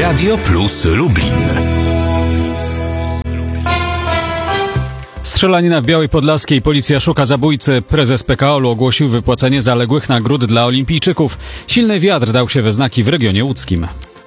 Radio Plus Lublin. Strzelanina w Białej Podlaskiej. Policja szuka zabójcy. Prezes PKOL ogłosił wypłacenie zaległych nagród dla olimpijczyków. Silny wiatr dał się we znaki w regionie łódzkim.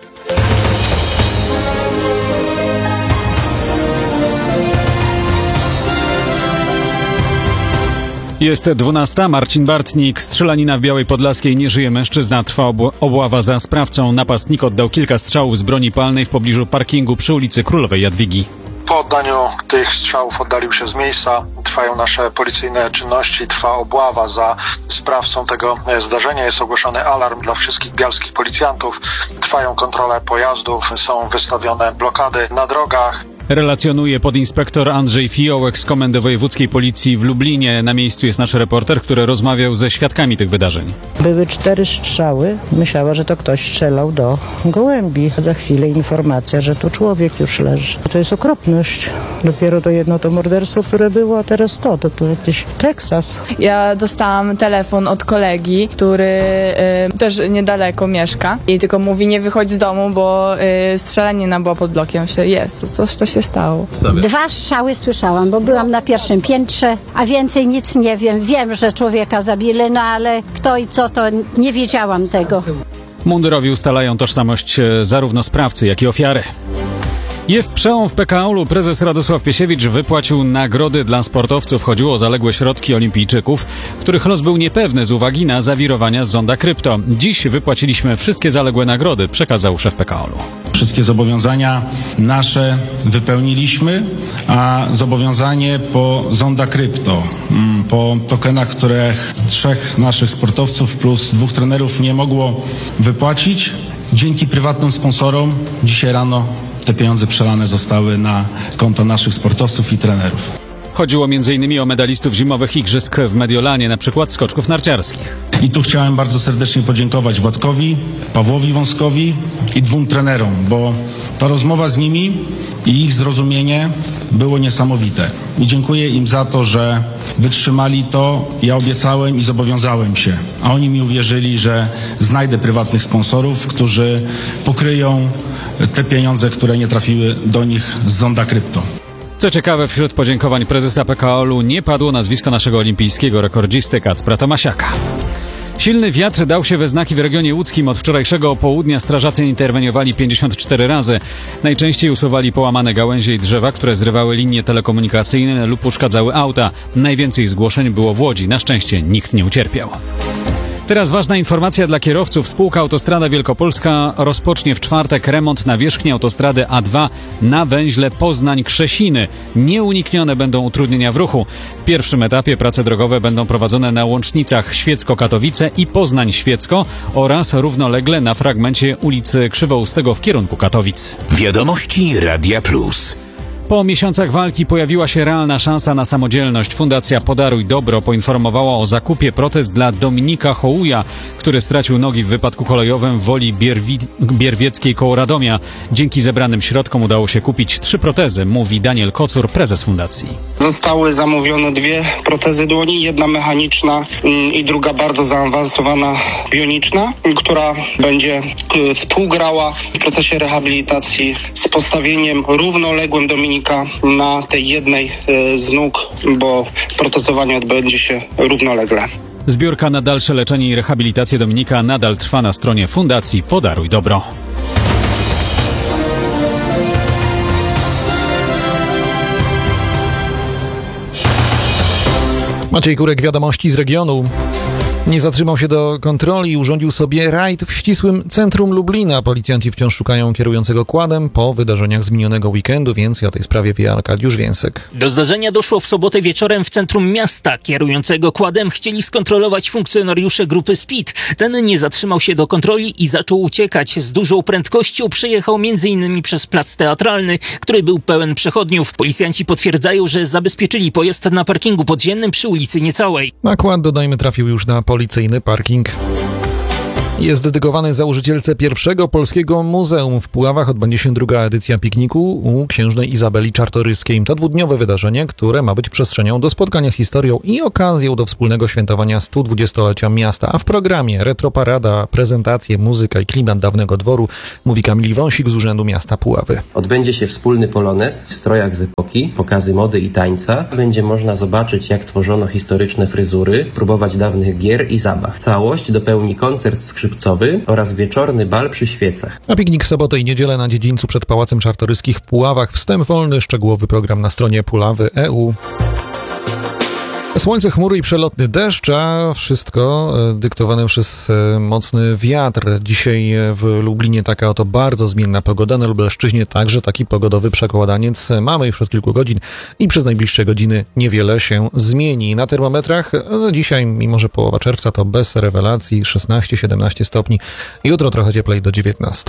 Jest 12. Marcin Bartnik. Strzelanina w Białej Podlaskiej. Nie żyje mężczyzna. Trwa obława za sprawcą. Napastnik oddał kilka strzałów z broni palnej w pobliżu parkingu przy ulicy Królowej Jadwigi. Po oddaniu tych strzałów oddalił się z miejsca. Trwają nasze policyjne czynności, trwa obława za sprawcą tego zdarzenia. Jest ogłoszony alarm dla wszystkich bialskich policjantów. Trwają kontrole pojazdów, są wystawione blokady na drogach. Relacjonuje podinspektor Andrzej Fiołek z Komendy Wojewódzkiej Policji w Lublinie. Na miejscu jest nasz reporter, który rozmawiał ze świadkami tych wydarzeń. Były 4 strzały. Myślała, że to ktoś strzelał do gołębi. Za chwilę informacja, że tu człowiek już leży. To jest okropność. Dopiero to jedno to morderstwo, które było, a teraz to jakiś Teksas. Ja dostałam telefon od kolegi, który też niedaleko mieszka i tylko mówi, nie wychodź z domu, bo strzelanina była pod blokiem. Myślę, coś to się stało. 2 strzały słyszałam, bo byłam na pierwszym piętrze, a więcej nic nie wiem. Wiem, że człowieka zabili, no ale kto i co, to nie wiedziałam tego. Mundurowi ustalają tożsamość zarówno sprawcy, jak i ofiary. Jest przełom w PKOL-u. Prezes Radosław Piesiewicz wypłacił nagrody dla sportowców. Chodziło o zaległe środki olimpijczyków, których los był niepewny z uwagi na zawirowania z zonda krypto. Dziś wypłaciliśmy wszystkie zaległe nagrody, przekazał szef PKOL-u. Wszystkie zobowiązania nasze wypełniliśmy, a zobowiązanie po zonda krypto, po tokenach, które 3 naszych sportowców plus 2 trenerów nie mogło wypłacić, dzięki prywatnym sponsorom dzisiaj rano te pieniądze przelane zostały na konta naszych sportowców i trenerów. Chodziło m.in. o medalistów zimowych igrzysk w Mediolanie, na przykład skoczków narciarskich. I tu chciałem bardzo serdecznie podziękować Władkowi, Pawłowi Wąskowi i 2 trenerom, bo ta rozmowa z nimi i ich zrozumienie było niesamowite. I dziękuję im za to, że wytrzymali to. Ja obiecałem i zobowiązałem się, a oni mi uwierzyli, że znajdę prywatnych sponsorów, którzy pokryją te pieniądze, które nie trafiły do nich z zonda krypto. Co ciekawe, wśród podziękowań prezesa PKOL-u nie padło nazwisko naszego olimpijskiego rekordzisty Kacpra Tomasiaka. Silny wiatr dał się we znaki w regionie łódzkim. Od wczorajszego południa strażacy interweniowali 54 razy. Najczęściej usuwali połamane gałęzie i drzewa, które zrywały linie telekomunikacyjne lub uszkadzały auta. Najwięcej zgłoszeń było w Łodzi. Na szczęście nikt nie ucierpiał. Teraz ważna informacja dla kierowców. Spółka Autostrada Wielkopolska rozpocznie w czwartek remont nawierzchni autostrady A2 na węźle Poznań-Krzesiny. Nieuniknione będą utrudnienia w ruchu. W pierwszym etapie prace drogowe będą prowadzone na łącznicach Świecko-Katowice i Poznań-Świecko oraz równolegle na fragmencie ulicy Krzywoustego w kierunku Katowic. Wiadomości Radia Plus. Po miesiącach walki pojawiła się realna szansa na samodzielność. Fundacja Podaruj Dobro poinformowała o zakupie protez dla Dominika Hołuja, który stracił nogi w wypadku kolejowym w Woli Bierwieckiej koło Radomia. Dzięki zebranym środkom udało się kupić 3 protezy, mówi Daniel Kocur, prezes fundacji. Zostały zamówione 2 protezy dłoni, jedna mechaniczna i druga bardzo zaawansowana bioniczna, która będzie współgrała w procesie rehabilitacji z postawieniem równoległym Dominika na tej jednej z nóg, bo protezowanie odbędzie się równolegle. Zbiórka na dalsze leczenie i rehabilitację Dominika nadal trwa na stronie Fundacji Podaruj Dobro. Maciej Kurek, wiadomości z regionu. Nie zatrzymał się do kontroli i urządził sobie rajd w ścisłym centrum Lublina. Policjanci wciąż szukają kierującego kładem po wydarzeniach z minionego weekendu, więcej o tej sprawie wie Arkadiusz Więsek. Do zdarzenia doszło w sobotę wieczorem w centrum miasta. Kierującego kładem chcieli skontrolować funkcjonariusze grupy Speed. Ten nie zatrzymał się do kontroli i zaczął uciekać. Z dużą prędkością przejechał m.in. przez plac teatralny, który był pełen przechodniów. Policjanci potwierdzają, że zabezpieczyli pojazd na parkingu podziemnym przy ulicy Niecałej. Nakład, dodajmy, trafił już na policyjny parking. Jest dedykowany założycielce pierwszego polskiego muzeum w Puławach. Odbędzie się druga edycja pikniku u księżnej Izabeli Czartoryskiej. To dwudniowe wydarzenie, które ma być przestrzenią do spotkania z historią i okazją do wspólnego świętowania 120-lecia miasta. A w programie retroparada, prezentacje, muzyka i klimat dawnego dworu, mówi Kamil Wąsik z Urzędu Miasta Puławy. Odbędzie się wspólny polonez w strojach z epoki, pokazy mody i tańca. Będzie można zobaczyć, jak tworzono historyczne fryzury, próbować dawnych gier i zabaw. Całość dopełni koncert skrzypcowy oraz wieczorny bal przy świecach. A piknik w sobotę i niedzielę na dziedzińcu przed Pałacem Czartoryskich w Puławach. Wstęp wolny, szczegółowy program na stronie Puławy.eu. Słońce, chmury i przelotny deszcz, a wszystko dyktowane przez mocny wiatr. Dzisiaj w Lublinie taka oto bardzo zmienna pogoda. Na Lubelszczyźnie także taki pogodowy przekładaniec mamy już od kilku godzin i przez najbliższe godziny niewiele się zmieni. Na termometrach dzisiaj, mimo że połowa czerwca, to bez rewelacji 16-17 stopni. Jutro trochę cieplej do 19.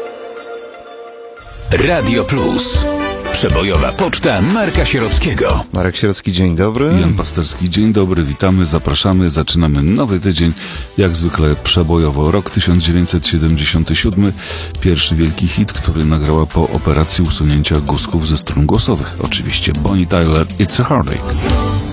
Radio Plus. Przebojowa poczta Marka Sierockiego. Marek Sierocki, dzień dobry. Jan Pasterski, dzień dobry, witamy, zapraszamy. Zaczynamy nowy tydzień, jak zwykle przebojowo. Rok 1977, pierwszy wielki hit, który nagrała po operacji usunięcia guzków ze strun głosowych. Oczywiście Bonnie Tyler, It's a Heartache.